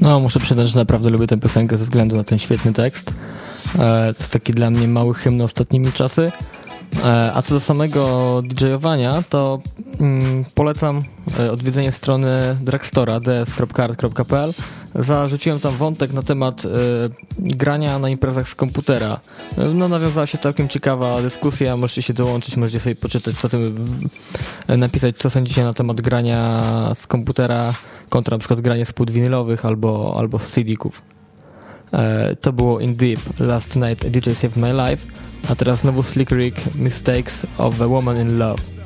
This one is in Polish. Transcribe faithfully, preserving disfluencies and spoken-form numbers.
No, muszę przyznać, że naprawdę lubię tę piosenkę ze względu na ten świetny tekst. To jest taki dla mnie mały hymn ostatnimi czasy. A co do samego didżejowania, to mm, polecam odwiedzenie strony Drugstora d s kropka art kropka p l. Zarzuciłem tam wątek na temat y, grania na imprezach z komputera. No, nawiązała się całkiem ciekawa dyskusja, możecie się dołączyć, możecie sobie poczytać, co tym y, napisać, co sądzicie na temat grania z komputera kontra na przykład granie z płyt winylowych albo, albo z C D-ków. Y, to było In Deep, Last Night a D J Saved My Life, a teraz znowu Slick Rick, Mistakes of a Woman in Love.